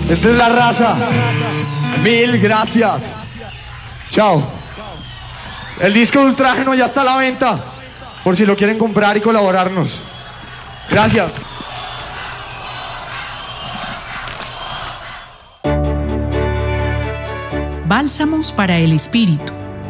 Esta es la raza. Mil gracias. Chao. El disco de Ultrágeno ya está a la venta, por si lo quieren comprar y colaborarnos. Gracias. Bálsamos para el Espíritu.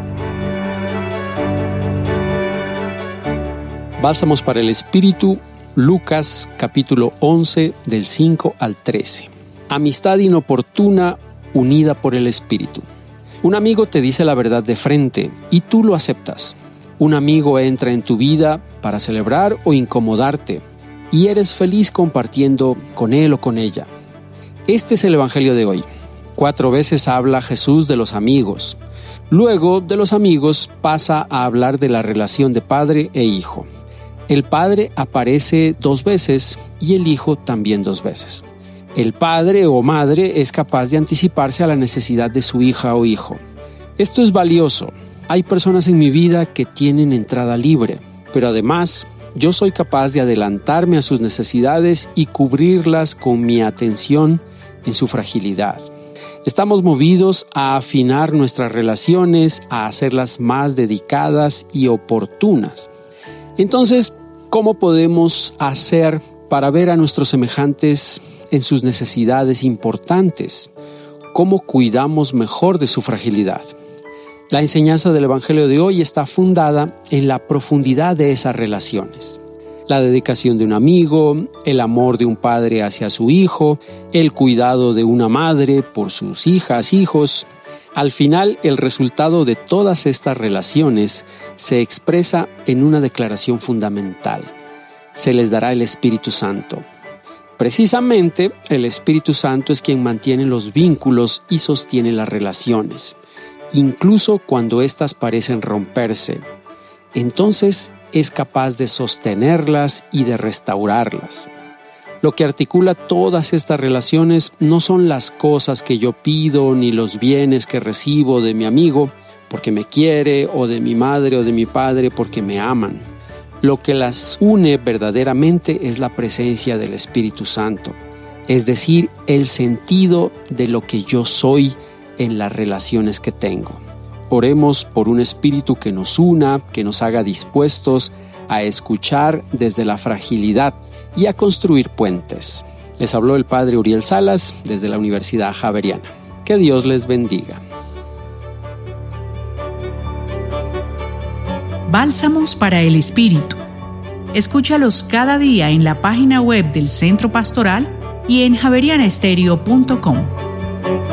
Bálsamos para el Espíritu, Lucas capítulo 11 del 5 al 13. Amistad inoportuna unida por el Espíritu. Un amigo te dice la verdad de frente y tú lo aceptas. Un amigo entra en tu vida para celebrar o incomodarte y eres feliz compartiendo con él o con ella. Este es el Evangelio de hoy. 4 veces habla Jesús de los amigos. Luego de los amigos pasa a hablar de la relación de padre e hijo. El padre aparece 2 veces y el hijo también 2 veces. El padre o madre es capaz de anticiparse a la necesidad de su hija o hijo. Esto es valioso. Hay personas en mi vida que tienen entrada libre, pero además yo soy capaz de adelantarme a sus necesidades y cubrirlas con mi atención en su fragilidad. Estamos movidos a afinar nuestras relaciones, a hacerlas más dedicadas y oportunas. Entonces, ¿cómo podemos hacer para ver a nuestros semejantes en sus necesidades importantes? ¿Cómo cuidamos mejor de su fragilidad? La enseñanza del Evangelio de hoy está fundada en la profundidad de esas relaciones. La dedicación de un amigo, el amor de un padre hacia su hijo, el cuidado de una madre por sus hijas, hijos. Al final, el resultado de todas estas relaciones se expresa en una declaración fundamental. Se les dará el Espíritu Santo. Precisamente, el Espíritu Santo es quien mantiene los vínculos y sostiene las relaciones, incluso cuando éstas parecen romperse. Entonces, es capaz de sostenerlas y de restaurarlas. Lo que articula todas estas relaciones no son las cosas que yo pido ni los bienes que recibo de mi amigo porque me quiere, o de mi madre o de mi padre porque me aman. Lo que las une verdaderamente es la presencia del Espíritu Santo, es decir, el sentido de lo que yo soy en las relaciones que tengo. Oremos por un espíritu que nos una, que nos haga dispuestos a escuchar desde la fragilidad y a construir puentes. Les habló el Padre Uriel Salas desde la Universidad Javeriana. Que Dios les bendiga. Bálsamos para el Espíritu. Escúchalos cada día en la página web del Centro Pastoral y en javerianaestereo.com.